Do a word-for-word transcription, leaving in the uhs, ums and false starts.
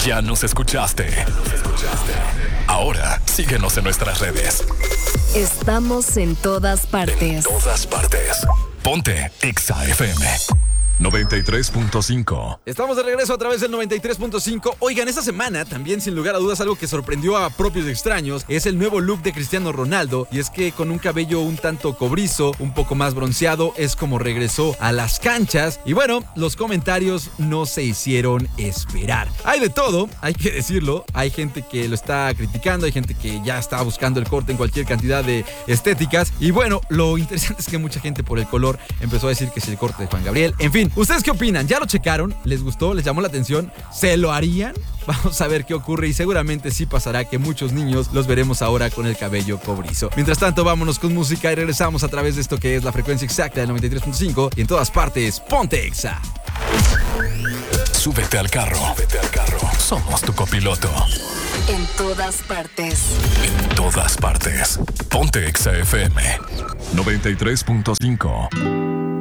Ya nos escuchaste. Ahora síguenos en nuestras redes. Estamos en todas partes. En todas partes. Ponte Exa F M noventa y tres punto cinco. Estamos de regreso a través del noventa y tres punto cinco. Oigan, esta semana también, sin lugar a dudas, algo que sorprendió a propios y extraños es el nuevo look de Cristiano Ronaldo. Y es que con un cabello un tanto cobrizo, un poco más bronceado, es como regresó a las canchas. Y bueno, los comentarios no se hicieron esperar. Hay de todo, hay que decirlo. Hay gente que lo está criticando, hay gente que ya está buscando el corte en cualquier cantidad de estéticas. Y bueno, lo interesante es que mucha gente por el color empezó a decir que es el corte de Juan Gabriel. En fin, ¿ustedes qué opinan? ¿Ya lo checaron? ¿Les gustó? ¿Les llamó la atención? ¿Se lo harían? Vamos a ver qué ocurre y seguramente sí pasará que muchos niños los veremos ahora con el cabello cobrizo. Mientras tanto, vámonos con música y regresamos a través de esto que es la frecuencia exacta del noventa y tres punto cinco y en todas partes, ponte Exa. Súbete al carro. Súbete al carro. Somos tu copiloto. En todas partes. En todas partes. Ponte Exa F M noventa y tres punto cinco.